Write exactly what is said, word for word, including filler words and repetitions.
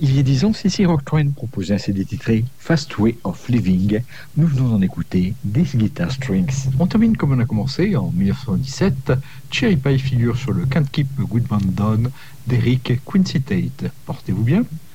Il y a dix ans, C C Rock Trend proposait un C D titré Fast Way of Living. Nous venons d'en écouter These Guitar Strings. On termine comme on a commencé en mille neuf cent dix-sept. Cherry Pie figure sur le Can't Keep a Good Band Down d'Eric Quincy Tate. Portez-vous bien.